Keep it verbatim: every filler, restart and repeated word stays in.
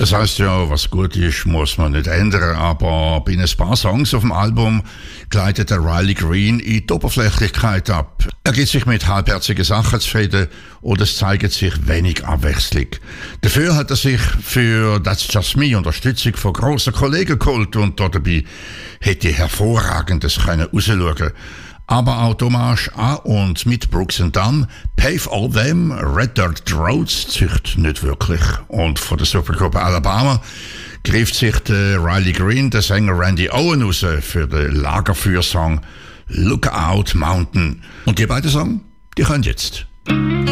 Das heißt ja, was gut ist, muss man nicht ändern, aber bei ein paar Songs auf dem Album gleitet der Riley Green in die Oberflächlichkeit ab. Er gibt sich mit halbherzigen Sachen zufrieden und es zeigt sich wenig Abwechslung. Dafür hat er sich für That's Just Me Unterstützung von grossen Kollegen geholt und dabei hätte hervorragendes können rausschauen. Aber auch Hommage an und mit Brooks and Dunn, Pave All Them, Red Dirt Roads zücht nicht wirklich. Und von der Supergruppe Alabama griff sich der Riley Green, der Sänger Randy Owen raus für den Lagerfeuersong Lookout Mountain. Und die beiden Songs, die können jetzt.